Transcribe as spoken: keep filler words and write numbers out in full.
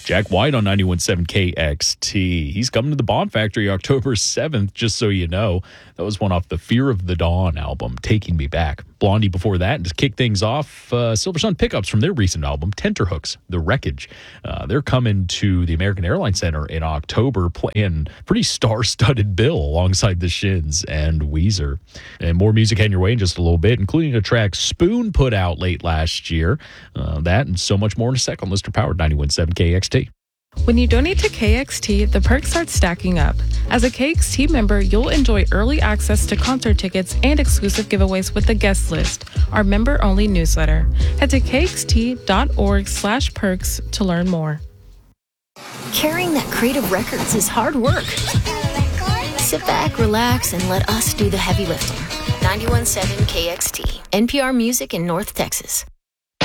Jack White on ninety-one point seven K X T. He's coming to the Bomb Factory October seventh, just so you know. That was one off the Fear of the Dawn album, Taking Me Back. Blondie before that, and to kick things off, uh, Silver Sun Pickups from their recent album, Tenterhooks, The Wreckage. Uh, they're coming to the American Airlines Center in October, playing pretty star-studded bill alongside the Shins and Weezer. And more music heading your way in just a little bit, including a track Spoon put out late last year. Uh, that and so much more in a second. Listener Powered ninety-one point seven K X T. When you donate to K X T, the perks start stacking up. As a K X T member, you'll enjoy early access to concert tickets and exclusive giveaways with the guest list, our member-only newsletter. Head to kxt.org slash perks to learn more. Carrying that crate of records is hard work. Sit back, relax, and let us do the heavy lifting. ninety-one point seven K X T, N P R Music in North Texas.